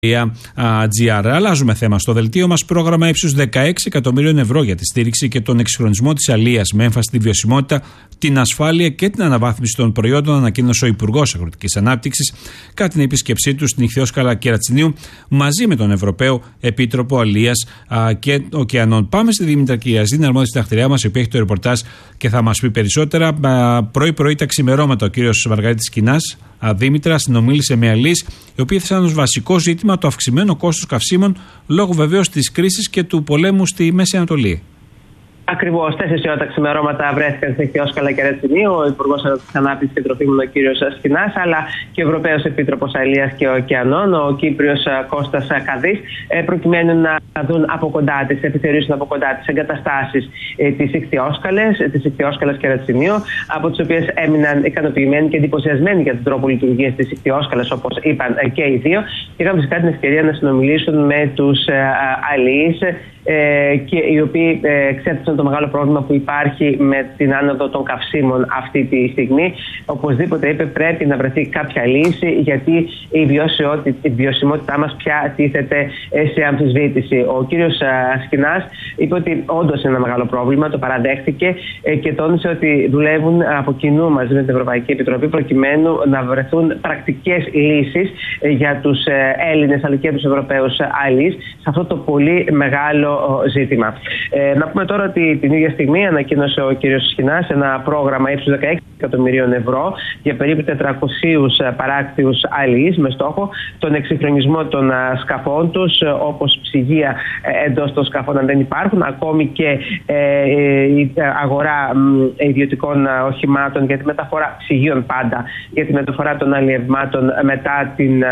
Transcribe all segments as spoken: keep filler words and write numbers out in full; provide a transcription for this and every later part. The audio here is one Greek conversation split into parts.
τζι άρ. Αλλάζουμε θέμα στο δελτίο μας. Πρόγραμμα ύψους δεκαέξι εκατομμυρίων ευρώ για τη στήριξη και τον εξυγχρονισμό της αλίας με έμφαση στη βιωσιμότητα, την ασφάλεια και την αναβάθμιση των προϊόντων, ανακοίνωσε ο Υπουργός Αγροτικής Ανάπτυξης κατά την επίσκεψή του στην Ιχθυόσκαλα Κερατσινίου μαζί με τον Ευρωπαίο Επίτροπο Αλίας και Ωκεανών. Πάμε στη Δήμητρα Κυριαζίδη, αρμόδια συντακτηριά μας, η οποία έχει το ρεπορτάζ και θα μας πει περισσότερα. Πρωί-πρωί τα ξημερώματα, ο κύριος Βαργαρίτης Κινάς, Δήμητρα, συνομίλησε με αλείς, οι οποίοι θέσαν ως βασικό ζήτημα το αυξημένο κόστος καυσίμων λόγω βεβαίως της κρίσης και του πολέμου στη Μέση Ανατολή. Ακριβώς, τέσσερις ώρα τα ξημερώματα βρέθηκαν στην Ιχθυόσκαλα Κερατσινίου ο Υπουργός Αγροτικής Ανάπτυξης και Τροφίμων, ο κύριος Σκινάς, αλλά και ο Ευρωπαίος Επίτροπος Αλίας και Ωκεανών, ο Κύπριος Κώστας Καδής, προκειμένου να δουν από κοντά τις, επιθεωρήσουν από κοντά τις εγκαταστάσεις της Ιχθυόσκαλας, της Ιχθυόσκαλας Κερατσινίου, από τις οποίες έμειναν ικανοποιημένοι και εντυπωσιασμένοι για τον τρόπο λειτουργίας της Ιχθυόσκαλας, όπως είπαν και οι δύο, και είχαν φυσικά την ευκαιρία να συνομιλήσουν με τους αλείς. Ε, και οι οποίοι ε, εξέφρασαν το μεγάλο πρόβλημα που υπάρχει με την άνοδο των καυσίμων αυτή τη στιγμή. Οπωσδήποτε, είπε, πρέπει να βρεθεί κάποια λύση, γιατί η, η βιωσιμότητά μας πια τίθεται σε αμφισβήτηση. Ο κύριος Σκινάς είπε ότι όντως είναι ένα μεγάλο πρόβλημα, το παραδέχτηκε ε, και τόνισε ότι δουλεύουν από κοινού μαζί με την Ευρωπαϊκή Επιτροπή προκειμένου να βρεθούν πρακτικές λύσεις ε, για τους ε, Έλληνες αλλά και τους Ευρωπαίους αλείς σε αυτό το πολύ μεγάλο ζήτημα. Ε, να πούμε τώρα ότι την ίδια στιγμή ανακοίνωσε ο κ. Σκινάς ένα πρόγραμμα ύψους δεκαέξι εκατομμυρίων ευρώ για περίπου τετρακόσιους παράκτιους αλείς με στόχο τον εξυγχρονισμό των σκαφών τους, όπως ψυγεία εντός των σκαφών αν δεν υπάρχουν, ακόμη και ε, η αγορά ιδιωτικών οχημάτων για τη μεταφορά ψυγείων πάντα, για τη μεταφορά των αλλιευμάτων μετά, την,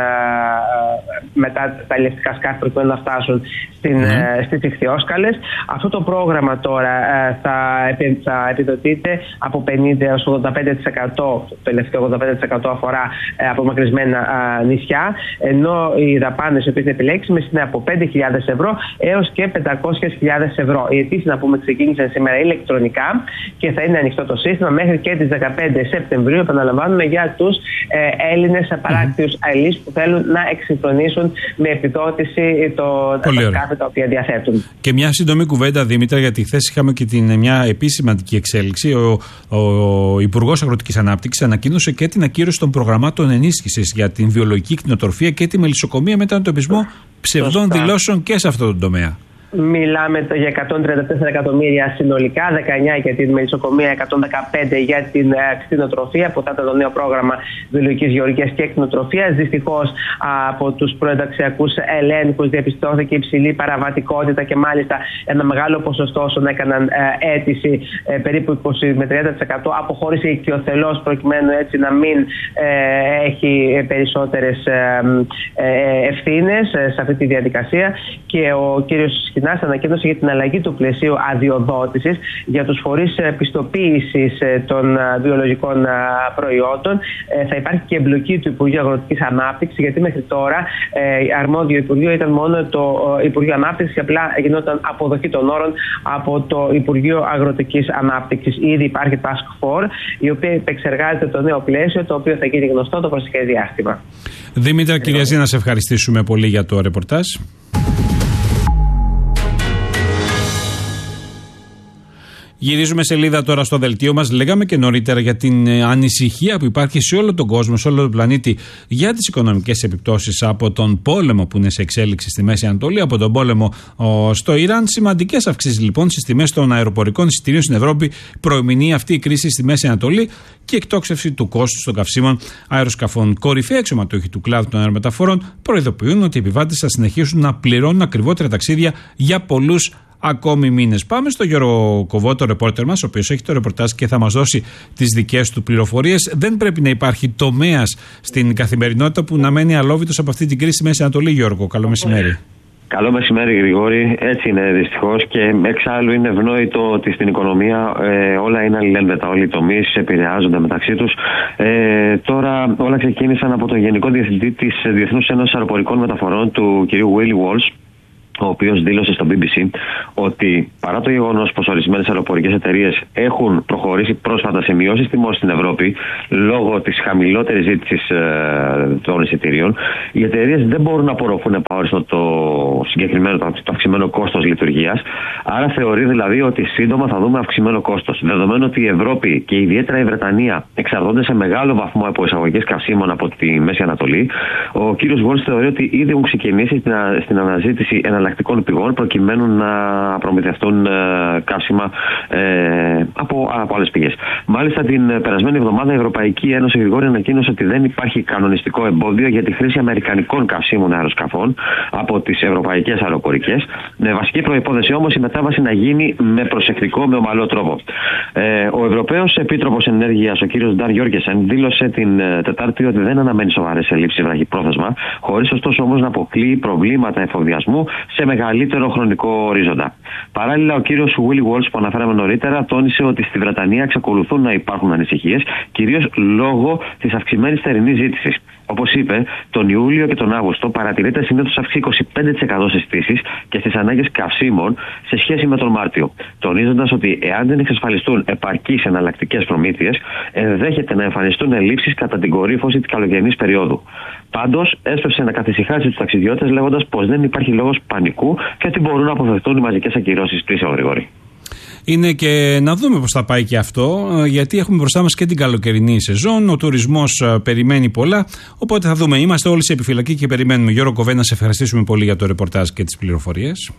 μετά τα αλλιευτικά σκάφη προκειμένου να φτάσουν στην, mm. στις Ιχθυόσκαλες. Αυτό το πρόγραμμα τώρα θα, θα επιδοτείται από πενήντα έως ογδόντα πέντε τοις εκατό, το τελευταίο ογδόντα πέντε τοις εκατό αφορά απομακρυσμένα νησιά, ενώ οι δαπάνες οι οποίες είναι επιλέξιμες είναι από πέντε χιλιάδες ευρώ έως και πεντακόσιες χιλιάδες ευρώ. Οι αιτήσεις, να πούμε, ξεκίνησαν σήμερα ηλεκτρονικά και θα είναι ανοιχτό το σύστημα μέχρι και τις δεκαπέντε Σεπτεμβρίου, επαναλαμβάνουμε, για τους ε, Έλληνες παράκτιους mm-hmm. αλείς που θέλουν να εξυγχρονίσουν με επιδότηση το, τα σκάφη τα οποία διαθέτουν. Και μια σύντομη κουβέντα, Δήμητρα, γιατί χθες είχαμε και την, μια επίσημη εξέλιξη. Ο, ο, ο Υπουργός Αγροτικής Ανάπτυξης ανακοίνωσε και την ακύρωση των προγραμμάτων ενίσχυσης για την βιολογική κτηνοτροφία και τη μελισσοκομεία μετά τον εντοπισμό ψευδών δηλώσεων και σε αυτό το τομέα. Μιλάμε για εκατόν τριάντα τέσσερα εκατομμύρια συνολικά, δεκαεννιά για την μελισσοκομεία, εκατόν δεκαπέντε για την κτηνοτροφία, που θα ήταν το νέο πρόγραμμα βιολογικής γεωργίας και κτηνοτροφίας. Δυστυχώς από τους προενταξιακούς ελέγχους διαπιστώθηκε υψηλή παραβατικότητα και μάλιστα ένα μεγάλο ποσοστό όσων έκαναν αίτηση, περίπου είκοσι με τριάντα τοις εκατό, αποχώρησε οικειοθελώς προκειμένου έτσι να μην έχει περισσότερες ευθύνες σε αυτή τη διαδικασία. Και ο κύριος Σκινάς ανακοίνωσε για την αλλαγή του πλαισίου αδειοδότησης για τους φορείς πιστοποίησης των βιολογικών προϊόντων. Θα υπάρχει και εμπλοκή του Υπουργείου Αγροτικής Ανάπτυξης, γιατί μέχρι τώρα αρμόδιο Υπουργείο ήταν μόνο το Υπουργείο Ανάπτυξης και απλά γινόταν αποδοχή των όρων από το Υπουργείο Αγροτικής Ανάπτυξης. Ήδη υπάρχει Task Force, η οποία επεξεργάζεται το νέο πλαίσιο, το οποίο θα γίνει γνωστό το προσεχές διάστημα. Δήμητρα Κυριαζίδη, να σε ευχαριστήσουμε πολύ για το ρεπορτάζ. Γυρίζουμε σελίδα τώρα στο δελτίο μας. Λέγαμε και νωρίτερα για την ανησυχία που υπάρχει σε όλο τον κόσμο, σε όλο τον πλανήτη, για τις οικονομικές επιπτώσεις από τον πόλεμο που είναι σε εξέλιξη στη Μέση Ανατολή, από τον πόλεμο ο, στο Ιράν. Σημαντικές αυξήσεις λοιπόν στις τιμές των αεροπορικών εισιτηρίων στην Ευρώπη προεμηνεί αυτή η κρίση στη Μέση Ανατολή και εκτόξευση του κόστους των καυσίμων αεροσκαφών. Κορυφαία αξιωματούχοι του κλάδου των αερομεταφορών προειδοποιούν ότι οι επιβάτες θα συνεχίσουν να πληρώνουν ακριβότερα ταξίδια για πολλούς ακόμη μήνες. Πάμε στο Γιώργο Κοβό, το ρεπόρτερ μας, ο οποίος έχει το ρεπορτάζ και θα μας δώσει τις δικές του πληροφορίες. Δεν πρέπει να υπάρχει τομέας στην καθημερινότητα που να μένει αλόβητος από αυτή την κρίση στη Μέση Ανατολή. Γιώργο, καλό μεσημέρι. Καλό μεσημέρι, Γρηγόρη. Έτσι είναι δυστυχώς, και εξάλλου είναι ευνόητο ότι στην οικονομία ε, όλα είναι αλληλένδετα. Όλοι οι τομείς επηρεάζονται μεταξύ τους. Ε, τώρα όλα ξεκίνησαν από τον Γενικό Διευθυντή της Διεθνούς Ένωσης Αεροπορικών Μεταφορών, του κ. Willie Walsh, ο οποίος δήλωσε στο μπι μπι σι ότι παρά το γεγονός πως ορισμένες αεροπορικές εταιρείες έχουν προχωρήσει πρόσφατα σε μειώσεις τιμών στην Ευρώπη λόγω της χαμηλότερης ζήτησης ε, των εισιτηρίων, οι εταιρείες δεν μπορούν να απορροφούν επαόριστο το συγκεκριμένο, το αυξημένο κόστος λειτουργίας. Άρα θεωρεί δηλαδή ότι σύντομα θα δούμε αυξημένο κόστος. Δεδομένου ότι η Ευρώπη και ιδιαίτερα η Βρετανία εξαρτώνται σε μεγάλο βαθμό από εισαγωγές καυσίμων από τη Μέση Ανατολή, ο κύριος Γουόλς θεωρεί ότι ήδη έχουν ξεκινήσει στην αναζήτηση εναλλακτικών πηγών προκειμένου να προμηθευτούν ε, καύσιμα ε, από, από άλλες πηγές. Μάλιστα, την περασμένη εβδομάδα η Ευρωπαϊκή Ένωση Γρηγόρη ανακοίνωσε ότι δεν υπάρχει κανονιστικό εμπόδιο για τη χρήση αμερικανικών καυσίμων αεροσκαφών από τις ευρωπαϊκές αεροπορικές. Με βασική προϋπόθεση όμως η μετάβαση να γίνει με προσεκτικό, με ομαλό τρόπο. Ε, ο Ευρωπαίος Επίτροπος Ενέργειας, ο κύριος Ντάν Γιώργενσεν, δήλωσε την ε, Τετάρτη ότι δεν αναμένει σοβαρές ελλείψεις βραχυπρόθεσμα, χωρίς ωστόσο όμως να αποκλείει προβλήματα εφοδιασμού σε μεγαλύτερο χρονικό ορίζοντα. Παράλληλα, ο κύριος Willie Walsh, που αναφέραμε νωρίτερα, τόνισε ότι στη Βρετανία εξακολουθούν να υπάρχουν ανησυχίες, κυρίως λόγω της αυξημένης θερινής ζήτησης. Όπως είπε, τον Ιούλιο και τον Αύγουστο παρατηρείται συνήθως αύξηση είκοσι πέντε τοις εκατό στις στήσεις και στις ανάγκες καυσίμων σε σχέση με τον Μάρτιο. Τονίζοντας ότι εάν δεν εξασφαλιστούν επαρκείς εναλλακτικές προμήθειες, ενδέχεται να εμφανιστούν ελλείψεις κατά την κορύφωση της καλοκαιρινής περίοδου. Πάντως, έσπευσε να καθησυχάσει τους ταξιδιώτες λέγοντας πως δεν υπάρχει λόγος πανικού και ότι μπορούν να αποφευθούν οι μαζικές ακυρώσεις πίσω, Γρηγόρη. Είναι και να δούμε πώς θα πάει και αυτό, γιατί έχουμε μπροστά μας και την καλοκαιρινή σεζόν. Ο τουρισμός περιμένει πολλά. Οπότε θα δούμε. Είμαστε όλοι σε επιφυλακή και περιμένουμε. Γιώργο Κοβέ, να σε ευχαριστήσουμε πολύ για το ρεπορτάζ και τις πληροφορίες.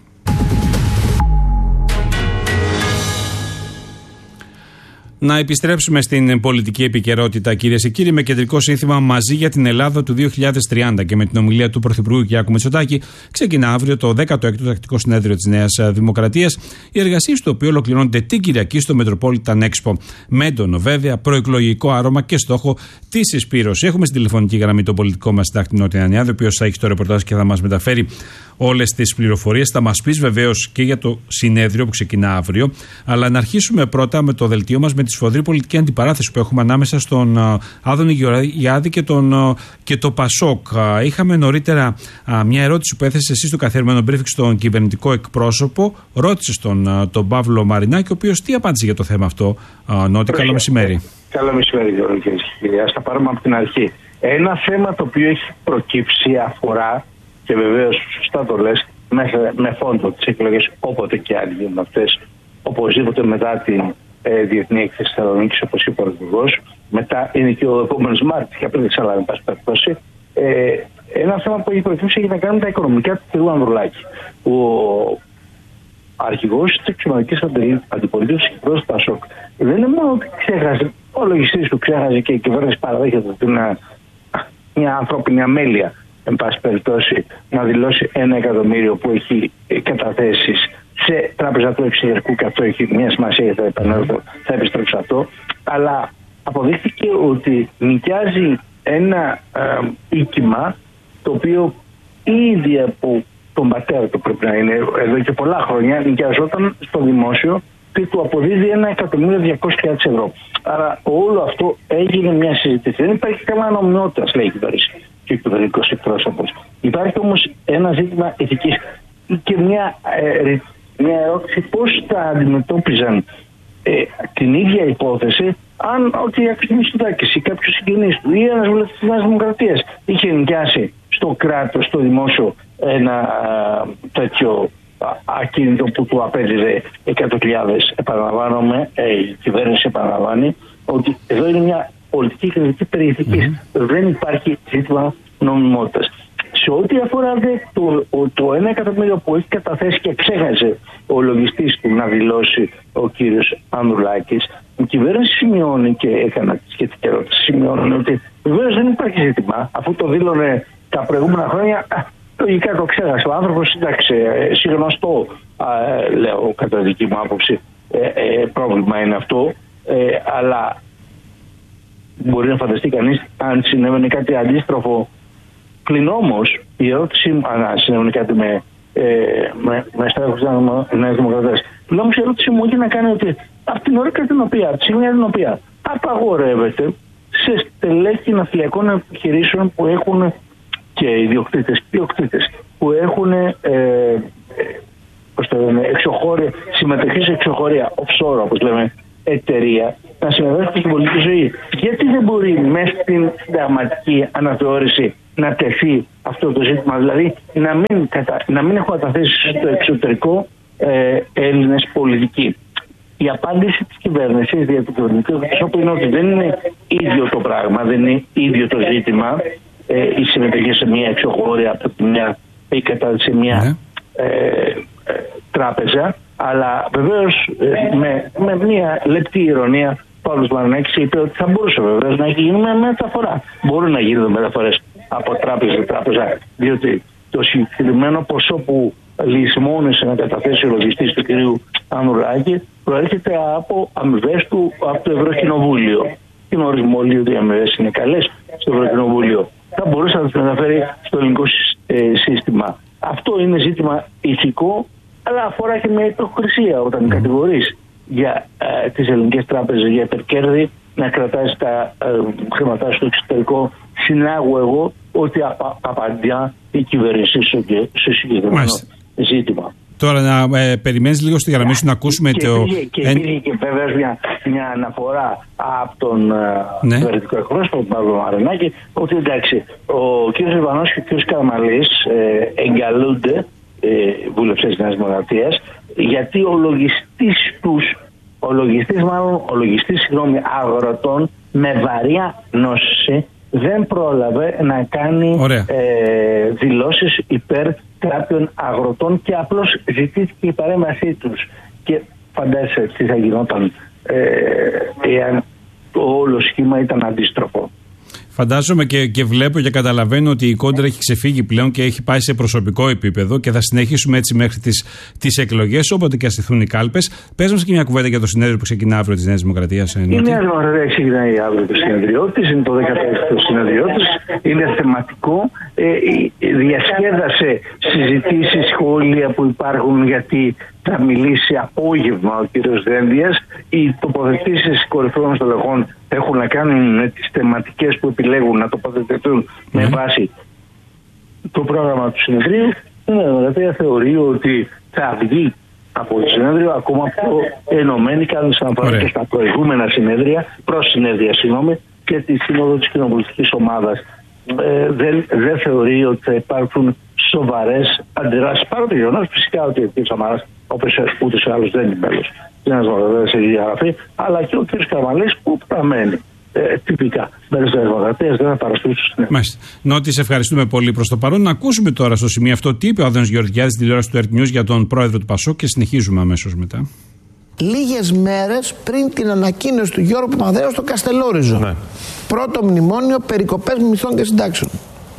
Να επιστρέψουμε στην πολιτική επικαιρότητα, κυρίες και κύριοι, με κεντρικό σύνθημα Μαζί για την Ελλάδα του δύο χιλιάδες τριάντα και με την ομιλία του Πρωθυπουργού Κυριάκου Μητσοτάκη. Ξεκινά αύριο το δέκατο έκτο Τακτικό Συνέδριο της Νέας Δημοκρατίας, οι εργασίες του οποίου ολοκληρώνονται την Κυριακή στο Metropolitan Expo. Με έντονο βέβαια προεκλογικό άρωμα και στόχο τη συσπήρωση. Έχουμε στην τηλεφωνική γραμμή τον πολιτικό μας συντάκτη Νότια Ανιάδη, ο οποίος θα έχει το ρεπορτάζ και θα μας μεταφέρει όλες τις πληροφορίες. Θα μας πεις βεβαίως και για το συνέδριο που ξεκινά αύριο. Αλλά να αρχίσουμε πρώτα με το δελτίο μας, με τη σφοδρή πολιτική αντιπαράθεση που έχουμε ανάμεσα στον Άδωνη Γεωργιάδη και, τον, και το Πασόκ. Είχαμε νωρίτερα μια ερώτηση που έθεσε εσύ στο καθιερωμένο briefing στον κυβερνητικό εκπρόσωπο. Ρώτησε τον, τον Παύλο Μαρινάκη, ο οποίος τι απάντησε για το θέμα αυτό. Νότι, καλό μεσημέρι. Καλό μεσημέρι, Γιώργο και κυρία. Ας τα πάρουμε από την αρχή. Ένα θέμα το οποίο έχει προκύψει αφορά, και βεβαίως σωστά το λες, με, με φόντο τις εκλογές, όποτε και αν γίνουν αυτές, οπωσδήποτε μετά την ε, Διεθνή Έκθεση Θεσσαλονίκης, όπως είπε ο Υπουργός, μετά είναι και ο επόμενος Μάρτιος, και πριν αλλά εν πάση περιπτώσει. Ε, ένα θέμα που έχει προκύψει έχει να κάνει με τα οικονομικά του κ. Ανδρουλάκη. Ο αρχηγός της εξωματικής αντιπολίτευσης και πρόεδρος του Πασόκ δεν είναι μόνο ότι ξέχασε, ο λογιστής του ξέχασε και η κυβέρνηση παραδέχεται ότι είναι μια ανθρώπινη αμέλεια, εν πάση περιπτώσει, να δηλώσει ένα εκατομμύριο που έχει καταθέσεις σε τράπεζα του εξωτερικού, και αυτό έχει μια σημασία γιατί θα επανέλθω, θα επιστρέψω αυτό. Αλλά αποδείχθηκε ότι νοικιάζει ένα ε, οίκημα το οποίο ήδη από τον πατέρα του, πρέπει να είναι εδώ και πολλά χρόνια, νοικιαζόταν στο δημόσιο και του αποδίδει ένα εκατομμύριο διακόσιες χιλιάδες ευρώ. Άρα όλο αυτό έγινε μια συζήτηση. Δεν υπάρχει καμία νομιμότητα, λέει η κυβέρνηση και ο κυβερνητικός εκπρόσωπος. Υπάρχει όμως ένα ζήτημα ηθικής και μια, ε, μια ερώτηση πώς θα αντιμετώπιζαν ε, την ίδια υπόθεση αν ο κ. Μητσοτάκης ή κάποιος συγγενής του ή ένας βουλευτής της Νέας Δημοκρατίας είχε νοικιάσει στο κράτος, στο δημόσιο, ένα α, τέτοιο α, ακίνητο που του απέδιδε εκατό χιλιάδες. Επαναλαμβάνομαι, ε, η κυβέρνηση επαναλαμβάνει ότι εδώ είναι μια πολιτική κριτική περιηθικής. Mm-hmm. Δεν υπάρχει ζήτημα νομιμότητας. Σε ό,τι αφορά δε, το, το ένα εκατομμύριο που έχει καταθέσει και ξέχασε ο λογιστής του να δηλώσει ο κύριος Ανδρουλάκης, η κυβέρνηση σημειώνει, και έκανα τη σχετική ερώτηση, σημειώνει ότι βεβαίως δεν υπάρχει ζήτημα, αφού το δήλωνε τα προηγούμενα χρόνια. Λογικά το ξέχασε ο άνθρωπος, εντάξει, συγνωστό, ε, λέω κατά δική μου άποψη, ε, ε, πρόβλημα είναι αυτό, ε, αλλά μπορεί να φανταστεί κανείς αν συνέβαινε κάτι αντίστροφο. Πλην όμως η ερώτηση μου, αν συνέβαινε κάτι με, ε, με, με στέλεχος της Νέας Δημοκρατίας, πλην όμως η ερώτηση μου έχει να κάνει ότι από την ώρα κατά την οποία, από τη στιγμή την οποία απαγορεύεται σε στελέχη ναυτιλιακών επιχειρήσεων που έχουν και ιδιοκτήτες, ιδιοκτήτες που έχουν ε, εξωχωρία, offshore όπως λέμε, εταιρεία, να συμμετάσχει στην πολιτική ζωή. Γιατί δεν μπορεί μέσα στην συνταγματική αναθεώρηση να τεθεί αυτό το ζήτημα, δηλαδή να μην, κατα... να μην έχουν καταθέσει στο εξωτερικό ε, Έλληνες πολιτικοί. Η απάντηση της κυβέρνησης δια του κυβερνητικού εκπροσώπου είναι ότι δεν είναι ίδιο το πράγμα, δεν είναι ίδιο το ζήτημα ε, η συμμετοχή σε μια εξωχώρια από τη μια ή κατά σε μια ε, ε, τράπεζα, αλλά βεβαίως ε, με, με μια λεπτή ηρωνία ο Παύλος Μαρινάκης είπε ότι θα μπορούσε βεβαίως να έχει γίνει με μεταφορά. Μπορούν να γίνουν μεταφορές από τράπεζα σε τράπεζα, διότι το συγκεκριμένο ποσό που λησμόνησε να καταθέσει ο λογιστής του κυρίου Ανδρουλάκη προέρχεται από αμοιβές του από το Ευρωκοινοβούλιο. Τι γνωρίζουμε όλοι ότι οι αμοιβές είναι καλές στο Ευρωκοινοβούλιο. Θα μπορούσε να τις μεταφέρει στο ελληνικό σύστημα. Αυτό είναι ζήτημα ηθικό, αλλά αφορά και μια υποκρισία όταν mm. κατηγορείς για ε, τις ελληνικές τράπεζες για υπερκέρδη να κρατάς τα ε, χρήματά στο εξωτερικό. Συνάγω εγώ ότι απα, απαντά η κυβέρνηση στο συγκεκριμένο ζήτημα. Τώρα να ε, περιμένεις λίγο στη γραμμή σου να ακούσουμε και το... Πήγε, και υπήρχε και βέβαια μια, μια αναφορά από τον ναι. κυβερνητικό εκπρόσωπο, τον Παύλο Μαρινάκη, ότι εντάξει, ο κ. Ιβανός και ο κ. Καραμαλής ε, εγκαλούνται, ε, βούλεψες της Νέας Δημοκρατίας, γιατί ο λογιστής τους, ο λογιστής μάλλον, ο λογιστής συγγνώμη, αγροτών με βαριά νόση δεν πρόλαβε να κάνει ε, δηλώσεις υπέρ κάποιων αγροτών και απλώς ζητήθηκε η παρέμβασή τους. Και φαντάζεσαι τι θα γινόταν ε, εάν το όλο σχήμα ήταν αντίστροφο. Φαντάζομαι και, και βλέπω και καταλαβαίνω ότι η κόντρα έχει ξεφύγει πλέον και έχει πάει σε προσωπικό επίπεδο και θα συνεχίσουμε έτσι μέχρι τις, τις εκλογές, όποτε και αστηθούν οι κάλπες. Πες μας και μια κουβέντα για το συνέδριο που ξεκινά αύριο της Νέας Δημοκρατίας. Η Νέα Δημοκρατία ξεκινάει αύριο το συνέδριό της, είναι το δεκαπέμπτο συνέδριό της, είναι θεματικό. Ε, διασκέδασε συζητήσεις, σχόλια που υπάρχουν γιατί θα μιλήσει απόγευμα ο κύριος Δένδιας. Οι τοποθετήσεις κορυφαίων στελεχών έχουν να κάνουν με τις θεματικές που επιλέγουν να τοποθετηθούν mm. με βάση το πρόγραμμα του συνεδρίου. Η Νέα Δημοκρατία θεωρεί ότι θα βγει από το συνέδριο ακόμα πιο ενωμένη, κάνουν σαν αφορά και στα προηγούμενα συνέδρια, προς συνέδρια συγγνώμη, και τη σύνοδο της κοινοβουλευτικής ομάδας. Ε, δεν, δεν θεωρεί ότι θα υπάρχουν σοβαρές αντιδράσεις. Παρά το γεγονός φυσικά ότι ο κ. Σαμαράς, όπως ούτως ή άλλως δεν είναι μέλος της Νέας Δημοκρατίας, έχει διαγραφεί, αλλά και ο κ. Καραμαλής που παραμένει ε, τυπικά μέλος της Δημοκρατίας, δεν θα παραστούν στο συνέδριο. Μάλιστα. Νότι, σε ευχαριστούμε πολύ προς το παρόν. Να ακούσουμε τώρα στο σημείο αυτό τι είπε ο Άδωνης Γεωργιάδης στη τηλεόραση του Earth News για τον πρόεδρο του Πασόκ και συνεχίζουμε αμέσως μετά. Λίγες μέρες πριν την ανακοίνωση του Γιώργου Παπανδρέου στο Καστελόριζο. Ναι. Πρώτο μνημόνιο, περικοπές μισθών και συντάξεων.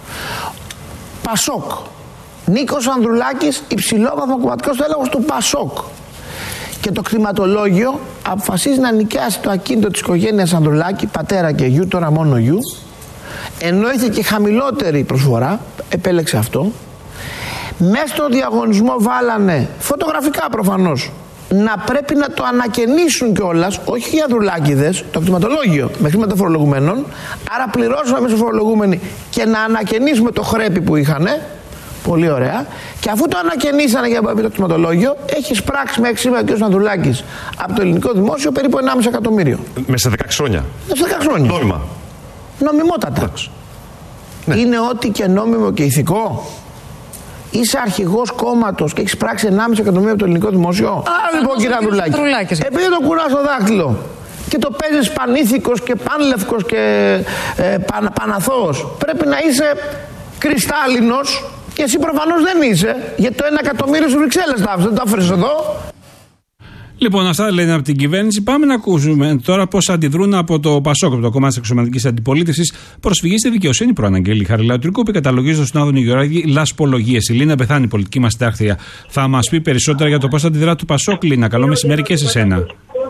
Πασόκ. Νίκος Ανδρουλάκης, υψηλόβαθμο κομματικός στέλεχος του Πασόκ. Και το κτηματολόγιο αποφασίζει να νοικιάσει το ακίνητο της οικογένειας Ανδρουλάκη, πατέρα και γιου, τώρα μόνο γιου. Ενώ είχε και χαμηλότερη προσφορά, επέλεξε αυτό. Μέσα στο διαγωνισμό βάλανε, φωτογραφικά προφανώς, να πρέπει να το ανακαινήσουν κιόλας, όχι οι Ανδρουλάκηδες, το κτηματολόγιο με χρήματα φορολογουμένων. Άρα πληρώσαμε εμείς οι φορολογούμενοι και να ανακαινήσουμε το χρέπι που είχανε. Πολύ ωραία. Και αφού το ανακαινήσανε για το κτηματολόγιο, έχει σπράξει μέχρι σήμερα ο κ. Ανδρουλάκης από το ελληνικό δημόσιο περίπου ενάμιση εκατομμύριο. Μέσα σε δεκαέξι χρόνια. Μέσα σε δεκαέξι χρόνια. Νόμιμα. Νομιμότατα. Ναι. Είναι ό,τι και νόμιμο και ηθικό. Είσαι αρχηγός κόμματος και έχεις πράξει ενάμιση εκατομμύριο από το ελληνικό δημόσιο. Άρα λοιπόν, κύριε Ανδρουλάκη, επειδή το κουράς στο δάχτυλο και το παίζεις πανήθικος και πανλευκος και ε, παν, παναθώος, πρέπει να είσαι κρυστάλλινος και εσύ προφανώς δεν είσαι, γιατί το ένα εκατομμύριο στις Βρυξέλλες τα άφησες, δεν το άφερες εδώ. Λοιπόν, αυτά λένε από την κυβέρνηση. Πάμε να ακούσουμε τώρα πώς αντιδρούν από το Πασόκ, από το κόμμα της Αξιωματικής Αντιπολίτευσης, προσφυγή στη δικαιοσύνη προαναγγέλει Χαριλάου Τρικού, που καταλογίζει στον Άδωνη Γεωργιάδη λασπολογίες. Η Λίνα Πεθάνη, πολιτική μας συντάκτρια, θα μας πει περισσότερα για το πώς αντιδρά του Πασόκ. Λίνα, καλό μεσημέρι και σε σένα.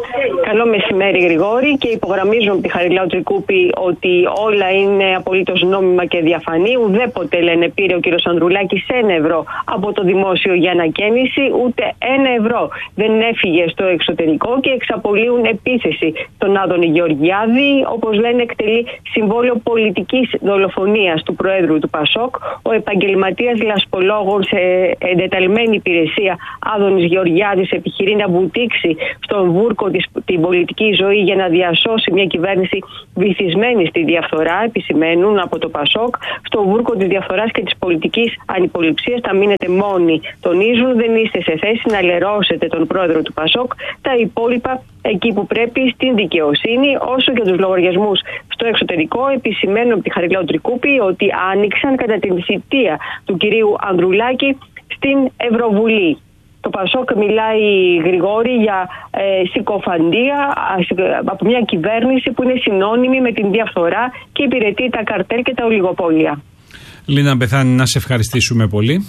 Καλό μεσημέρι, Γρηγόρη, και υπογραμμίζουμε από τη Χαριλάου Τρικούπη ότι όλα είναι απολύτως νόμιμα και διαφανή. Ουδέποτε, λένε, πήρε ο κύριος Ανδρουλάκης ένα ευρώ από το δημόσιο για ανακαίνιση, ούτε ένα ευρώ δεν έφυγε στο εξωτερικό και εξαπολύουν επίθεση στον Άδωνη Γεωργιάδη. Όπως λένε, εκτελεί συμβόλαιο πολιτικής δολοφονίας του Προέδρου του Πασόκ. Ο επαγγελματίας λασπολόγος σε εντεταλμένη υπηρεσία Άδωνης Γεωργιάδης επιχειρεί να βουτήξει στον βούρκο της την πολιτική ζωή για να διασώσει μια κυβέρνηση βυθισμένη στη διαφθορά, επισημαίνουν από το Πασόκ. Στο βούρκο της διαφθοράς και της πολιτικής ανυποληψίας θα μείνετε μόνοι, τονίζουν. Δεν είστε σε θέση να λερώσετε τον πρόεδρο του Πασόκ. Τα υπόλοιπα εκεί που πρέπει, στην δικαιοσύνη. Όσο και τους λογαριασμούς στο εξωτερικό, επισημαίνουν από τη Χαριλάου Τρικούπη ότι άνοιξαν κατά την θητεία του κυρίου Ανδρουλάκη στην Ευρωβουλή. Το Πασόκ μιλάει, Γρηγόρη, για ε, συκοφαντία από μια κυβέρνηση που είναι συνώνυμη με την διαφθορά και υπηρετεί τα καρτέλ και τα ολιγοπόλια. Λίνα Μπεθάνη, να σε ευχαριστήσουμε πολύ.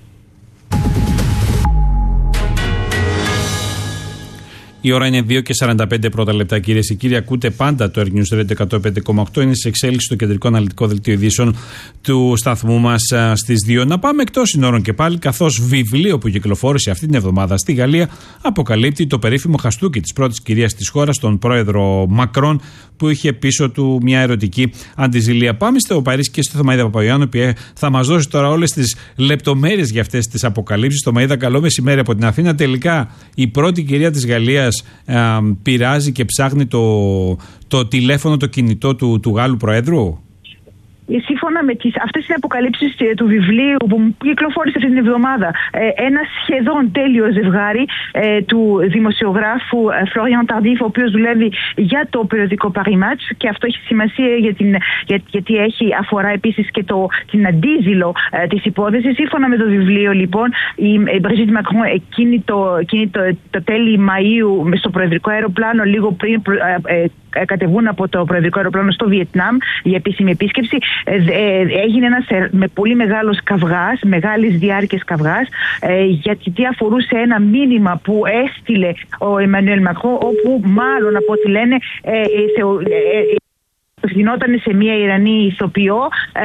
Η ώρα είναι δύο και σαράντα πέντε πρώτα λεπτά, κυρίες και κύριοι. Ακούτε πάντα το Air News Radio εκατόν πέντε κόμμα οκτώ. Είναι σε εξέλιξη το κεντρικό αναλυτικό δελτίο ειδήσεων του σταθμού μας στις δύο. Να πάμε εκτός συνόρων και πάλι, καθώς βιβλίο που κυκλοφόρησε αυτή την εβδομάδα στη Γαλλία αποκαλύπτει το περίφημο χαστούκι της πρώτης κυρίας της χώρας, τον πρόεδρο Μακρόν, που είχε πίσω του μια ερωτική αντιζηλία. Πάμε στο Παρίσι και στο Θωμαίδα Παπαγιάννου, που θα μας δώσει τώρα όλες τις λεπτομέρειες για αυτές τις αποκαλύψεις. Θωμαίδα, καλό μεσημέρι από την Αθήνα. Τελικά η πρώτη κυρία της Γαλλίας Ε, πειράζει και ψάχνει το, το τηλέφωνο, το κινητό του, του Γάλλου Προέδρου. Σύμφωνα με τις, αυτές τις αποκαλύψεις του βιβλίου που κυκλοφόρησε αυτή την εβδομάδα, ένα σχεδόν τέλειο ζευγάρι ε, του δημοσιογράφου Florian Tardif, ο οποίος δουλεύει για το περιοδικό Paris Match, και αυτό έχει σημασία για την, για, γιατί έχει αφορά επίσης και το, την αντίζηλο ε, της υπόθεσης. Σύμφωνα με το βιβλίο, λοιπόν, η, η Brigitte Macron εκείνη το, εκείνη το, το τέλη Μαΐου στο προεδρικό αεροπλάνο, λίγο πριν ε, ε, κατεβούν από το προεδρικό αεροπλάνο στο Βιετνάμ για επίσημη επίσκεψη, ε, ε, έγινε ένας ε, με πολύ μεγάλος καυγάς, μεγάλης διάρκειας καυγάς, ε, γιατί αφορούσε ένα μήνυμα που έστειλε ο Εμμανουέλ Μακρόν, όπου μάλλον από ό,τι λένε ε, σε, ε, ε, γινόταν σε μια Ιρανή ηθοποιό,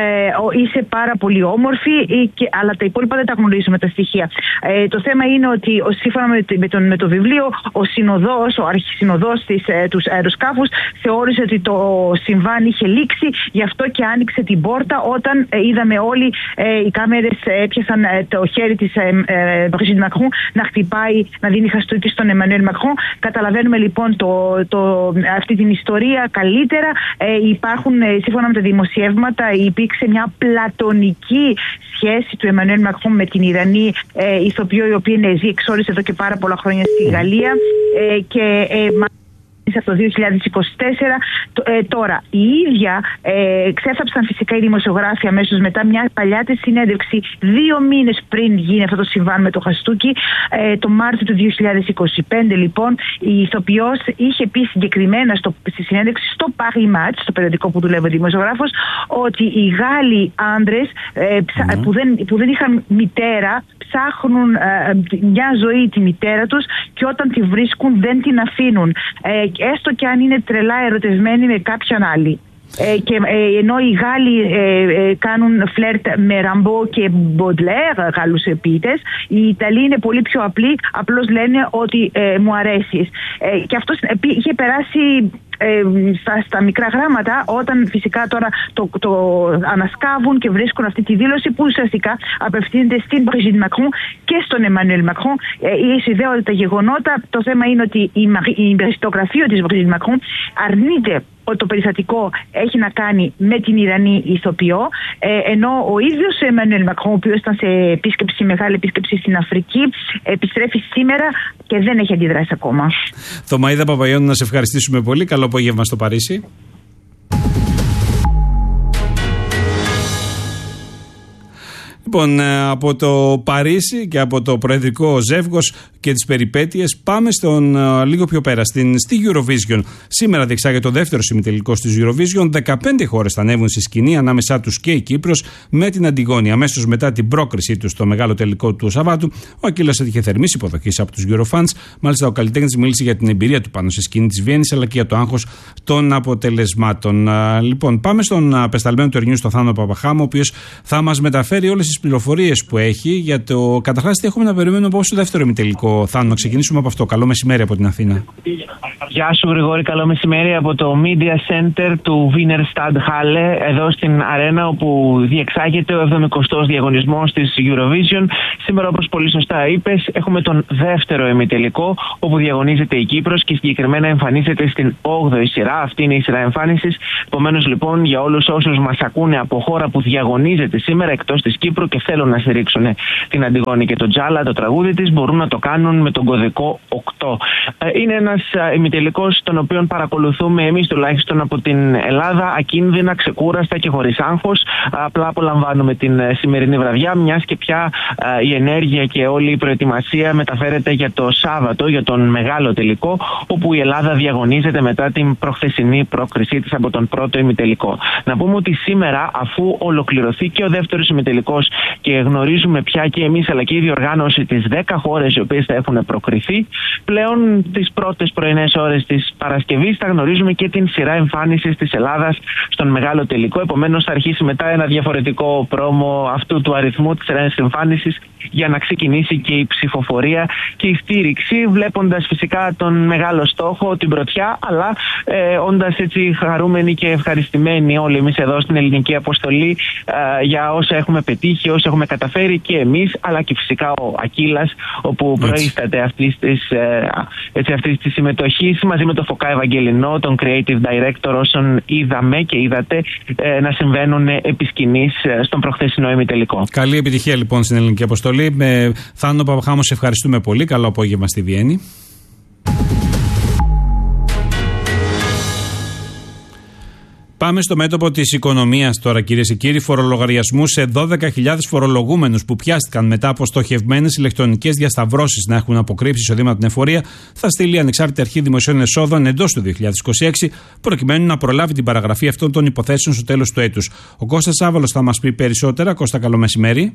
ε, είσαι πάρα πολύ όμορφη, και, αλλά τα υπόλοιπα δεν τα γνωρίζουμε τα στοιχεία. Ε, το θέμα είναι ότι ο, σύμφωνα με, με, τον, με το βιβλίο, ο συνοδός, ο αρχισυνοδός της, ε, του αεροσκάφους θεώρησε ότι το συμβάν είχε λήξει, γι' αυτό και άνοιξε την πόρτα όταν ε, είδαμε όλοι, ε, οι κάμερες έπιασαν ε, το χέρι της Brigitte Macron να χτυπάει, να δίνει χαστούκι στον Emmanuel Macron. Καταλαβαίνουμε λοιπόν το, το, αυτή την ιστορία καλύτερα. Ε, Υπάρχουν, σύμφωνα με τα δημοσιεύματα, υπήρξε μια πλατωνική σχέση του Εμμανουέλ Μακρόν με την Ιρανή ε, ηθοποιό, η οποία είναι ζει εξόρισε εδώ και πάρα πολλά χρόνια στη Γαλλία, ε, και ε, από το δύο χιλιάδες είκοσι τέσσερα. Ε, τώρα, οι ίδια ε, ξέφταψαν φυσικά οι δημοσιογράφοι αμέσως μετά μια παλιά της συνέντευξη δύο μήνες πριν γίνει αυτό το συμβάν με το χαστούκι. Ε, το Μάρτιο του δύο χιλιάδες είκοσι πέντε, λοιπόν, η ηθοποιός είχε πει συγκεκριμένα στο, στη συνέντευξη στο Paris Match, στο περιοδικό που δουλεύει ο δημοσιογράφος, ότι οι Γάλλοι άντρες ε, mm-hmm. που, δεν, που δεν είχαν μητέρα ψάχνουν ε, μια ζωή τη μητέρα τους, και όταν τη βρίσκουν δεν την αφήνουν. Ε, έστω και αν είναι τρελά ερωτευμένοι με κάποιον άλλη. Ε, και, ε, ενώ οι Γάλλοι ε, ε, κάνουν φλερτ με Ραμπό και Μποντλέρ, Γάλλους ποιητές, οι Ιταλοί είναι πολύ πιο απλοί, απλώς λένε ότι ε, μου αρέσεις. Ε, και αυτό είχε περάσει ε, στα, στα μικρά γράμματα, όταν φυσικά τώρα το, το ανασκάβουν και βρίσκουν αυτή τη δήλωση που ουσιαστικά απευθύνεται στην Brigitte Macron και στον Emmanuel Macron. Ε, συνδέονται τα γεγονότα. Το θέμα είναι ότι η, η γραφείο της Brigitte Macron αρνείται ότι το περιστατικό έχει να κάνει με την Ιρανή ηθοποιό, ε, ενώ ο ίδιος ο Εμμανουέλ Μακρόν, ο οποίος ήταν σε επίσκεψη, μεγάλη επίσκεψη στην Αφρική, επιστρέφει σήμερα και δεν έχει αντιδράσει ακόμα. Θωμαίδα Παπαγιάννου, να σε ευχαριστήσουμε πολύ. Καλό απόγευμα στο Παρίσι. Λοιπόν, από το Παρίσι και από το προεδρικό ζεύγος και τις περιπέτειες πάμε στον, λίγο πιο πέρα, στην, στη Eurovision. Σήμερα διεξάγεται το δεύτερο ημιτελικός της Eurovision. δεκαπέντε χώρες θα ανέβουν στη σκηνή, ανάμεσά τους και η Κύπρος, με την Αντιγόνη. Αμέσως μετά την πρόκρισή τους στο μεγάλο τελικό του Σαββάτου, ο Ακύλας έτυχε θερμής υποδοχής από τους Eurofans. Μάλιστα, ο καλλιτέχνης μίλησε για την εμπειρία του πάνω στη σκηνή της Βιέννης, αλλά και για το άγχος των αποτελεσμάτων. Λοιπόν, πάμε στον απεσταλμένο του Ερνιού, στο Θάνο Παπαχάμο, ο οποίος θα μας μεταφέρει όλες τις πληροφορίες που έχει για το καταρχάς τι έχουμε να περιμένουμε από στο δεύτερο ημιτελικό. Θάνο, να ξεκινήσουμε από αυτό. Καλό μεσημέρι από την Αθήνα. Γεια σου, Γρηγόρη. Καλό μεσημέρι από το Media Center του Wiener Stadthalle, εδώ στην αρένα όπου διεξάγεται ο εβδομηκοστός διαγωνισμός της Eurovision. Σήμερα, όπως πολύ σωστά είπες, έχουμε τον δεύτερο ημιτελικό, όπου διαγωνίζεται η Κύπρος και συγκεκριμένα εμφανίζεται στην όγδοη σειρά. Αυτή είναι η σειρά εμφάνισης. Επομένως, λοιπόν, για όλους όσους μας ακούνε από χώρα που διαγωνίζεται σήμερα εκτός της Κύπρου και θέλουν να στηρίξουν την Αντιγόνη και τον Τζάλα, το τραγούδι της, μπορούν να το κάνουν με τον κωδικό οκτώ. Είναι ένας ημιτελικός τον οποίο παρακολουθούμε εμείς τουλάχιστον από την Ελλάδα, ακίνδυνα, ξεκούραστα και χωρίς άγχος. Απλά απολαμβάνουμε την σημερινή βραδιά, μιας και πια η ενέργεια και όλη η προετοιμασία μεταφέρεται για το Σάββατο, για τον μεγάλο τελικό, όπου η Ελλάδα διαγωνίζεται μετά την προχθεσινή πρόκρισή της από τον πρώτο ημιτελικό. Να πούμε ότι σήμερα, αφού ολοκληρωθεί και ο δεύτερος ημιτελικός και γνωρίζουμε πια και εμείς αλλά και η διοργάνωση τις δέκα χώρες οι οποίες θα έχουν προκριθεί, πλέον τις πρώτες πρωινές ώρες της Παρασκευής θα γνωρίζουμε και την σειρά εμφάνισης της Ελλάδας στον μεγάλο τελικό. Επομένως, θα αρχίσει μετά ένα διαφορετικό πρόμο αυτού του αριθμού της σειράς εμφάνισης για να ξεκινήσει και η ψηφοφορία και η στήριξη, βλέποντας φυσικά τον μεγάλο στόχο, την πρωτιά, αλλά ε, όντας έτσι χαρούμενοι και ευχαριστημένοι όλοι εμείς εδώ στην ελληνική αποστολή ε, για όσα έχουμε πετύχει, όσα έχουμε καταφέρει και εμείς, αλλά και φυσικά ο Ακύλας, όπου προείσταται αυτής της, ε, έτσι, αυτής της συμμετοχής μαζί με τον Φωκά Ευαγγελινό, τον Creative Director, όσων είδαμε και είδατε ε, να συμβαίνουν επί σκηνής στον προχθεσινό ημιτελικό. Καλή επιτυχία λοιπόν στην ελληνική αποστολή. Με Θάνο Παπαχάμο, σε ευχαριστούμε πολύ. Καλό απόγευμα στη Βιέννη. Πάμε στο μέτωπο της οικονομίας τώρα, κυρίες και κύριοι. Φορολογαριασμούς σε δώδεκα χιλιάδες φορολογούμενους που πιάστηκαν μετά από στοχευμένες ηλεκτρονικές διασταυρώσεις να έχουν αποκρύψει εισοδήματα την εφορία, θα στείλει η Ανεξάρτητη Αρχή Δημοσίων Εσόδων εντός του δύο χιλιάδες είκοσι έξι, προκειμένου να προλάβει την παραγραφή αυτών των υποθέσεων στο τέλος του έτους. Ο Κώστας Άβαλος θα μας πει περισσότερα. Κώστα, καλό μεσημέρι.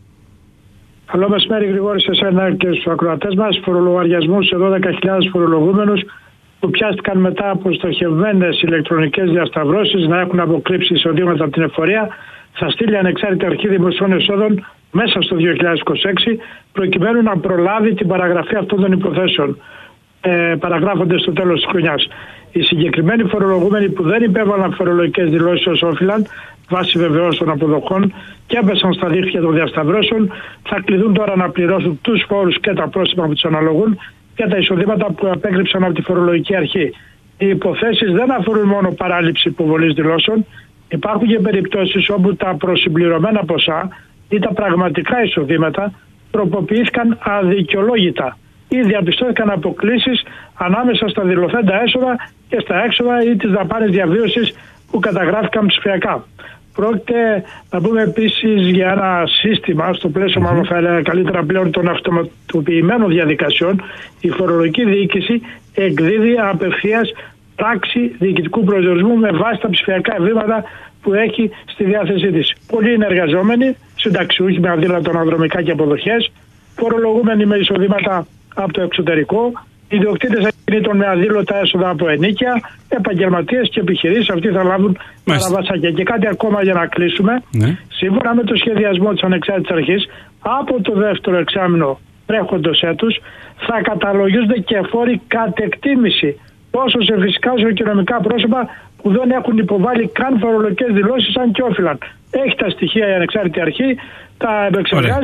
Καλό μεσημέρι, Γρηγόρη, σε εσένα και στους ακροατές μας. Φορολογαριασμούς σε δώδεκα χιλιάδες φορολογούμενους που πιάστηκαν μετά από στοχευμένες ηλεκτρονικές διασταυρώσεις να έχουν αποκρύψει εισοδήματα από την εφορία, θα στείλει η Ανεξάρτητη Αρχή Δημοσίων Εσόδων μέσα στο δύο χιλιάδες είκοσι έξι, προκειμένου να προλάβει την παραγραφή αυτών των υποθέσεων, ε, παραγράφονται στο τέλος της χρονιάς. Οι συγκεκριμένοι φορολογούμενοι που δεν υπέβαλαν φορολογικές δηλώσεις ως όφυλαν, βάσει βεβαιώς των αποδοχών, και έπεσαν στα δίχτυα των διασταυρώσεων, θα κληθούν τώρα να πληρώσουν τους φόρους και τα πρόστιμα που τους αναλογούν και τα εισοδήματα που απέκρυψαν από τη φορολογική αρχή. Οι υποθέσεις δεν αφορούν μόνο παράληψη υποβολής δηλώσεων. Υπάρχουν και περιπτώσεις όπου τα προσυμπληρωμένα ποσά ή τα πραγματικά εισοδήματα τροποποιήθηκαν αδικαιολόγητα ή διαπιστώθηκαν αποκλίσεις ανάμεσα στα δηλωθέντα έσοδα και στα έξοδα ή τις δαπάνες διαβίωσης που καταγράφηκαν ψηφιακά. Πρόκειται να πούμε επίσης για ένα σύστημα, στο πλαίσιο mm-hmm. μάλλον θα έλεγα καλύτερα πλέον των αυτοματοποιημένων διαδικασιών. Η φορολογική διοίκηση εκδίδει απευθείας πράξη διοικητικού προσδιορισμού με βάση τα ψηφιακά ευρήματα που έχει στη διάθεσή της. Πολλοί είναι εργαζόμενοι, συνταξιούχοι με αδύνατα αναδρομικά και αποδοχές, φορολογούμενοι με εισοδήματα από το εξωτερικό, ιδιοκτήτες ακινήτων με αδήλωτα έσοδα από ενοίκια, επαγγελματίες και επιχειρήσεις. Αυτοί θα λάβουν παραβασάκια. Και κάτι ακόμα για να κλείσουμε. Ναι. Σύμφωνα με το σχεδιασμό της Ανεξάρτητης Αρχής, από το δεύτερο εξάμηνο τρέχοντος έτους θα καταλογίζονται και φόροι κατ' εκτίμηση, τόσο σε φυσικά όσο και νομικά πρόσωπα που δεν έχουν υποβάλει καν φορολογικές δηλώσεις αν και όφυλαν. Έχει τα στοιχεία η Ανεξάρτητη Αρχή, τα επεξεργάζεται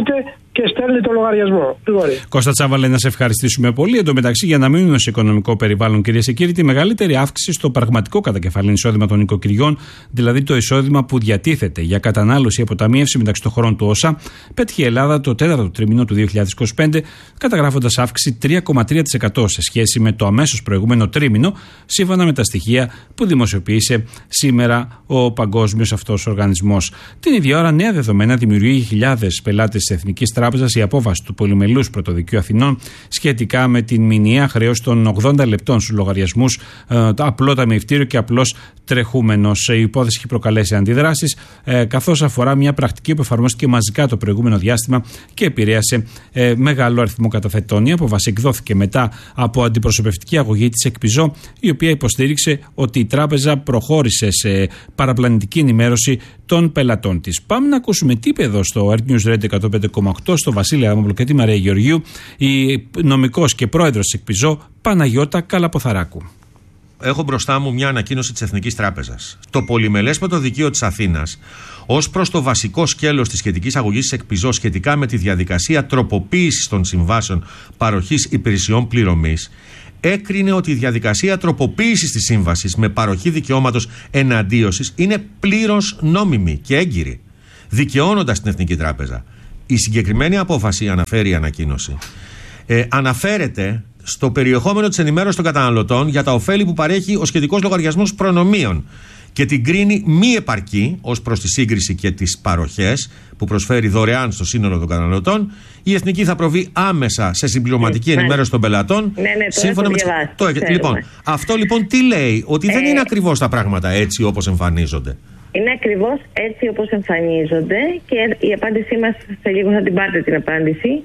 και στέλνει το λογαριασμό. Γρηγόρη. Κώστα Τσάβαλε, να σε ευχαριστήσουμε πολύ. Εν τω μεταξύ, για να μείνουμε σε οικονομικό περιβάλλον, κυρίες και κύριοι, τη μεγαλύτερη αύξηση στο πραγματικό κατακεφαλήν εισόδημα των νοικοκυριών, δηλαδή το εισόδημα που διατίθεται για κατανάλωση αποταμίευση μεταξύ των χωρών του όσα, πέτυχε η Ελλάδα το τέταρτο τρίμηνο του δύο χιλιάδες είκοσι πέντε, καταγράφοντας αύξηση τρία κόμμα τρία τοις εκατό σε σχέση με το αμέσως προηγούμενο τρίμηνο, σύμφωνα με τα στοιχεία που δημοσιοποίησε σήμερα ο παγκόσμιος αυτός οργανισμός. Την ίδια ώρα, νέα δεδομένα δημιουργεί χιλιάδες πελάτες της Εθνικής Τράπεζας η απόφαση του Πολυμελούς Πρωτοδικείου Αθηνών σχετικά με την μηνιαία χρέωση των ογδόντα λεπτών στους λογαριασμούς, ε, απλό ταμιευτήριο και απλώς τρεχούμενος. Η υπόθεση έχει προκαλέσει αντιδράσεις, ε, καθώς αφορά μια πρακτική που εφαρμόστηκε μαζικά το προηγούμενο διάστημα και επηρέασε ε, μεγάλο αριθμό καταθετών. Η απόφαση εκδόθηκε μετά από αντιπροσωπευτική αγωγή της ΕΚΠΙΖΟ, η οποία υποστήριξε ότι η τράπεζα προχώρησε σε παραπλανητική ενημέρωση των πελατών της. Πάμε να ακούσουμε τι είπε εδώ στο Earth News Radio εκατόν πέντε κόμμα οκτώ, στο Βασίλη Άμαμπλο και τη Μαρία Γεωργίου, η νομικός και πρόεδρος της ΕΚΠΙΖΟ, Παναγιώτα Καλαποθαράκου. Έχω μπροστά μου μια ανακοίνωση της Εθνικής Τράπεζας. Το Πολυμελές Πρωτοδικείο της Αθήνας, ως προς το βασικό σκέλος της σχετικής αγωγής της ΕΚΠΙΖΟ σχετικά με τη διαδικασία τροποποίησης των συμβάσεων παροχής υπηρεσιών πληρωμής, έκρινε ότι η διαδικασία τροποποίησης της σύμβασης με παροχή δικαιώματος εναντίωσης είναι πλήρως νόμιμη και έγκυρη, δικαιώνοντας την Εθνική Τράπεζα. Η συγκεκριμένη απόφαση, αναφέρει η ανακοίνωση, ε, αναφέρεται στο περιεχόμενο της ενημέρωσης των καταναλωτών για τα ωφέλη που παρέχει ο σχετικός λογαριασμός προνομίων και την κρίνει μη επαρκή ως προς τη σύγκριση και τις παροχές που προσφέρει δωρεάν στο σύνολο των καταναλωτών. Η Εθνική θα προβεί άμεσα σε συμπληρωματική ναι, ενημέρωση των πελατών. Ναι, ναι, σύμφωνα με το το... Λοιπόν, αυτό λοιπόν τι λέει? Ότι ε... δεν είναι ακριβώς τα πράγματα έτσι όπως εμφανίζονται. Είναι ακριβώς έτσι όπως εμφανίζονται και η απάντησή μας, σε λίγο θα την πάρετε την απάντηση,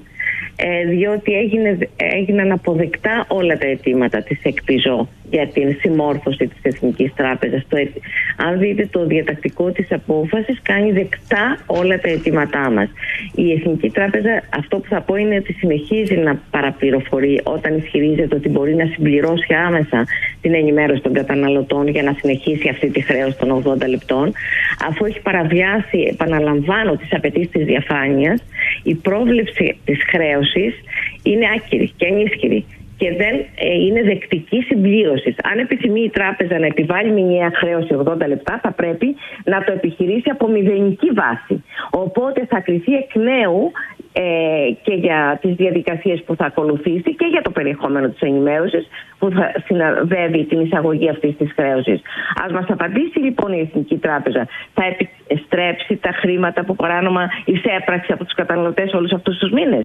διότι έγινε, έγιναν αποδεκτά όλα τα αιτήματα της ΕΚΠΙΖΟ για την συμμόρφωση της Εθνικής Τράπεζας. Το, αν δείτε το διατακτικό της απόφασης, κάνει δεκτά όλα τα αιτήματά μας. Η Εθνική Τράπεζα, αυτό που θα πω είναι ότι συνεχίζει να παραπληροφορεί όταν ισχυρίζεται ότι μπορεί να συμπληρώσει άμεσα την ενημέρωση των καταναλωτών για να συνεχίσει αυτή τη χρέωση των ογδόντα λεπτών, αφού έχει παραβιάσει, επαναλαμβάνω, τις απαιτήσεις της διαφάνειας. Η πρόβλεψη της χρέωσης είναι άκυρη και ανίσχυρη και δεν ε, είναι δεκτική συμπλήρωση. Αν επιθυμεί η τράπεζα να επιβάλλει μηνιαία χρέωση ογδόντα λεπτά, θα πρέπει να το επιχειρήσει από μηδενική βάση. Οπότε θα κριθεί εκ νέου ε, και για τις διαδικασίες που θα ακολουθήσει και για το περιεχόμενο της ενημέρωσης που θα συναδεύει την εισαγωγή αυτής της χρέωσης. Ας μας απαντήσει λοιπόν η Εθνική Τράπεζα. Θα επιστρέψει τα χρήματα που παράνομα εισέπραξε από τους καταναλωτές όλους αυτούς τους μήνες?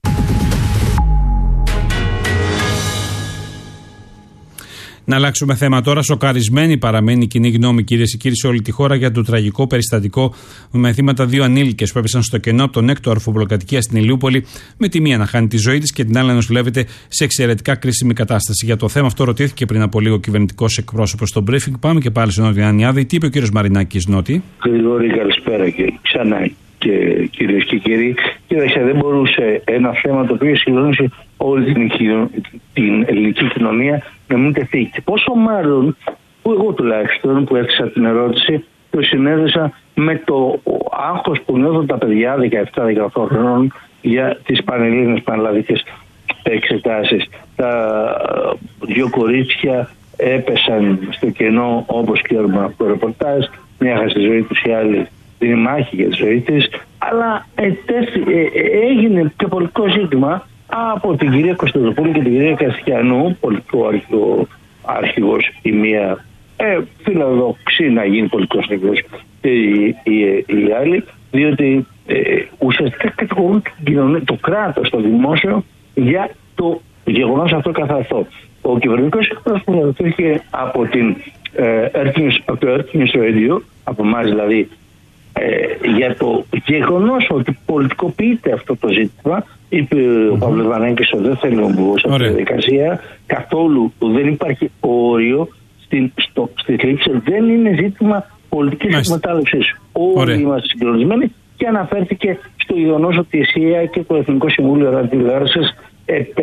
Να αλλάξουμε θέμα τώρα. Σοκαρισμένη παραμένει η κοινή γνώμη, κυρίες και κύριοι, σε όλη τη χώρα για το τραγικό περιστατικό με θύματα δύο ανήλικες που έπεσαν στο κενό από τον έκτο αρφοπλοκατοικία στην Ηλιούπολη, με τη μία να χάνει τη ζωή της και την άλλη να νοσηλεύεται σε εξαιρετικά κρίσιμη κατάσταση. Για το θέμα αυτό ρωτήθηκε πριν από λίγο ο κυβερνητικός εκπρόσωπος στο briefing. Πάμε και πάλι στον Νότι Ανιάδη. Τι είπε ο κύριος Μαρινάκης, Νότι? Γρηγόρη, καλησπέρα και ξανά. Και κυρίες και κύριοι, κοίταξε, δεν μπορούσε ένα θέμα το οποίο συγκλώνησε όλη την, την ελληνική κοινωνία να μην τεθεί. Και πόσο μάλλον που εγώ τουλάχιστον που έθεσα την ερώτηση το συνέδεσα με το άγχος που νιώθουν τα παιδιά δεκαεπτά δεκαοκτώ χρόνων για τις πανελλήνιες πανελλαδικές εξετάσεις. Τα δύο κορίτσια έπεσαν στο κενό, όπως ξέρουμε από το ρεπορτάζ, μια έχασε τη ζωή τους, η άλλη την μάχη για τη ζωή της, αλλά ετέφη, ε, έγινε και πολιτικό ζήτημα από την κυρία Κωνσταντοπούλου και την κυρία Καστιανού, πολιτικό αρχηγό, αρχηγός η μία, ε, φιλοδοξεί να γίνει πολιτικός αρχηγός και η, η, η άλλη, διότι ε, ουσιαστικά κατηγορούν το κράτος, το δημόσιο, για το γεγονός αυτό καθ' αυτό. Ο κυβερνητικός εκπρόσωπος ρωτήθηκε από, την, ε, από το Earth News Radio, από εμάς δηλαδή, Ε, για το γεγονός ότι πολιτικοποιείται αυτό το ζήτημα. Είπε mm-hmm. ο Παύλος Βανέκης ότι δεν θέλει να μπω σε αυτή τη διαδικασία καθόλου, δεν υπάρχει όριο στην, στο, στη θλίψη, δεν είναι ζήτημα πολιτικής εκμετάλλευσης. Όλοι είμαστε συγκλονισμένοι και αναφέρθηκε στο γεγονός ότι η ΣΥΑ και το Εθνικό Συμβούλιο Ραδιοτηλεόρασης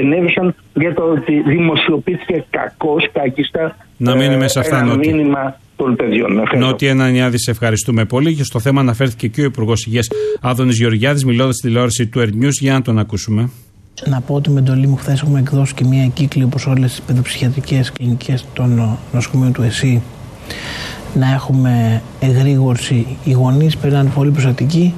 επενέβησαν για το ότι δημοσιοποιήθηκε κακώς, κάκιστα να μείνουμε σε αυτά, ένα μήνυμα των παιδιών. Νότια Ανανιάδη, σε ευχαριστούμε πολύ. Και στο θέμα αναφέρθηκε και ο Υπουργός Υγείας Άδωνης Γεωργιάδης, μιλώντας στη τηλεόραση του Air News. Για να τον ακούσουμε. Να πω ότι με εντολή μου χθες έχουμε εκδώσει και μία εγκύκλιο, όπως όλες τις παιδοψυχιατρικές κλινικές των νοσοκομείων του ΕΣΥ, να έχουμε εγρήγορση. Οι γονείς περνάνε πολύ προσεκτικοί.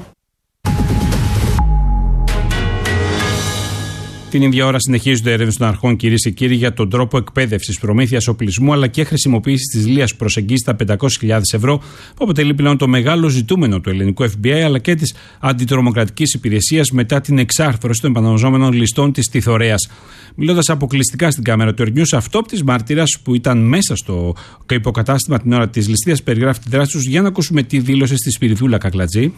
Την ίδια ώρα συνεχίζονται έρευνες των αρχών, κυρίες και κύριοι, για τον τρόπο εκπαίδευσης, προμήθειας οπλισμού αλλά και χρησιμοποίησης της Λίας που προσεγγίζει τα πεντακόσιες χιλιάδες ευρώ, που αποτελεί πλέον το μεγάλο ζητούμενο του ελληνικού Εφ Μπι Άι αλλά και της αντιτρομοκρατικής υπηρεσίας μετά την εξάρθρωση των επαναλαμβανόμενων ληστών της Τιθωρέας. Μιλώντας αποκλειστικά στην κάμερα του Air News, αυτόπτης μάρτυρας που ήταν μέσα στο υποκατάστημα την ώρα της ληστείας περιγράφει τη δράση τους. Για να ακούσουμε τι δήλωσε στη Σπυριδούλα Κακλατζή.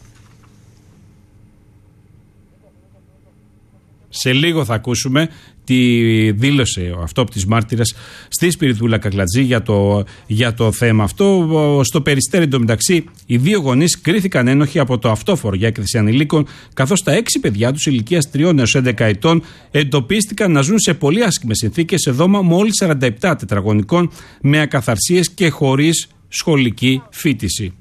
Σε λίγο θα ακούσουμε τι δήλωσε ο αυτόπτης μάρτυρας στη Σπυριδούλα Κακλατζή για το, για το θέμα αυτό. Στο Περιστέρι, εντωμεταξύ, οι δύο γονείς κρίθηκαν ένοχοι από το αυτόφορο για έκθεση ανηλίκων, καθώς τα έξι παιδιά τους ηλικίας τριών έως έντεκα ετών εντοπίστηκαν να ζουν σε πολύ άσχημες συνθήκες σε δώμα μόλις σαράντα επτά τετραγωνικών, με ακαθαρσίες και χωρίς σχολική φοιτηση.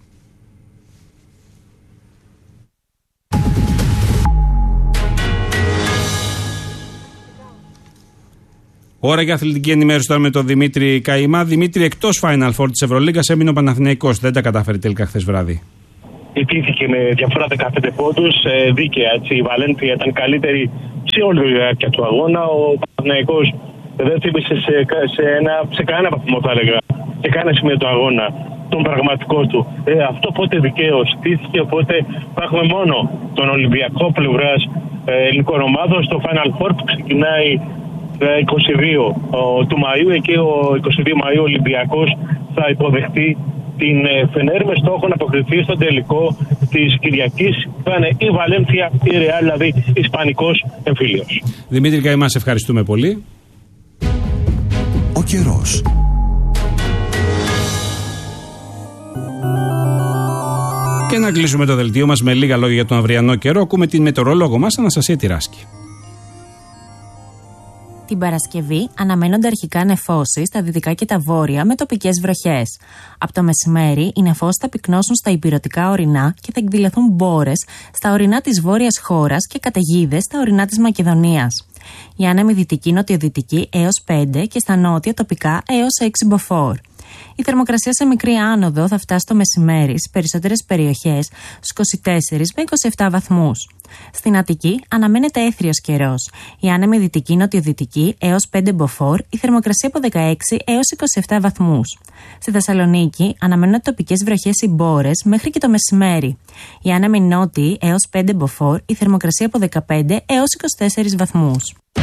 Ώρα για αθλητική ενημέρωση τώρα με τον Δημήτρη Καημά. Δημήτρη, εκτός Final Four της Ευρωλίγκας έμεινε ο Παναθηναϊκός. Δεν τα κατάφερε τελικά χθες βράδυ. Ιτήθηκε με διαφορά δεκαπέντε πόντους, δίκαια. Έτσι. Η Βαλένθια ήταν καλύτερη σε όλη τη διάρκεια του αγώνα. Ο Παναθηναϊκός δεν θύμισε σε, σε, ένα, σε κανένα βαθμό, θα έλεγα, σε κανένα σημείο του αγώνα τον πραγματικό του. Ε, αυτό πότε δικαίως στήθηκε, οπότε θα έχουμε μόνο τον Ολυμπιακό πλευράς ε, ελληνικών ομάδων στο Final Four που ξεκινάει είκοσι δύο του Μαΐου. Εκεί ο είκοσι δύο Μαΐου ο Ολυμπιακός θα υποδεχτεί την Φενέρ με στόχο να αποκριθεί στο τελικό της Κυριακής. Θα είναι η Βαλένθια, η Ρεάλ, δηλαδή ισπανικός εμφύλιος. Δημήτρη Καημά, σε ευχαριστούμε πολύ. Ο καιρός. Και να κλείσουμε το δελτίο μας με λίγα λόγια για τον αυριανό καιρό. Ακούμε την μετεωρολόγο μας, Αναστασία Τυράσκη. Την Παρασκευή αναμένονται αρχικά νεφώσεις στα δυτικά και τα βόρεια με τοπικές βροχές. Από το μεσημέρι οι νεφώσεις θα πυκνώσουν στα ηπειρωτικά ορεινά και θα εκδηλωθούν μπόρες στα ορεινά της βόρειας χώρας και καταιγίδες στα ορεινά της Μακεδονίας. Η άνεμη δυτική νοτιοδυτική έως πέντε και στα νότια τοπικά έως έξι μποφόρ. Η θερμοκρασία σε μικρή άνοδο θα φτάσει το μεσημέρι στις περισσότερες περιοχές στους είκοσι τέσσερις με είκοσι επτά βαθμούς. Στην Αττική αναμένεται έθριος καιρός. Η άνεμη δυτική νοτιοδυτική έως πέντε μποφόρ, η θερμοκρασία από δεκαέξι έως είκοσι επτά βαθμούς. Στη Θεσσαλονίκη αναμένονται τοπικές βροχές ή μπόρες μέχρι και το μεσημέρι. Η άνεμη νότιη έως πέντε μποφόρ, η θερμοκρασία από δεκαπέντε έως είκοσι τέσσερις βαθμούς.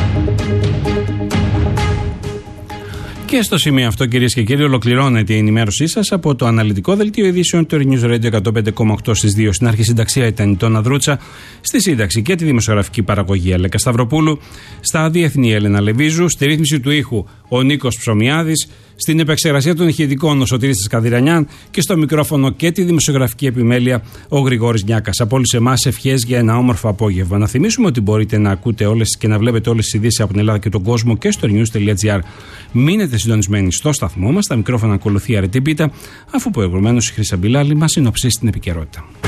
Και στο σημείο αυτό, κυρίες και κύριοι, ολοκληρώνεται η ενημέρωσή σας από το αναλυτικό δελτίο ειδήσεων του News Radio εκατόν πέντε κόμμα οκτώ στις δύο. Στην αρχισυνταξία ήταν η Τόνα Δρούτσα, στη σύνταξη και τη δημοσιογραφική παραγωγή Αλέκα Σταυροπούλου, στα διεθνή Έλενα Λεβίζου, στη ρύθμιση του ήχου ο Νίκος Ψωμιάδης, στην επεξεργασία των ηχητικών ο Σωτήρης Καδηρανιάν και στο μικρόφωνο και τη δημοσιογραφική επιμέλεια ο Γρηγόρης Νιάκας. Από όλους εμάς ευχές για ένα όμορφο απόγευμα. Να θυμίσουμε ότι μπορείτε να ακούτε όλες και να βλέπετε όλες τις ειδήσεις από την Ελλάδα και τον κόσμο και στο news τελεία gr. Μείνετε συντονισμένοι στο σταθμό μας. Τα μικρόφωνα ακολουθεί Αρετή Πίτα, αφού προηγουμένως η Χρύσα Μπιλάλη μας συνοψίσει την επικαιρότητα.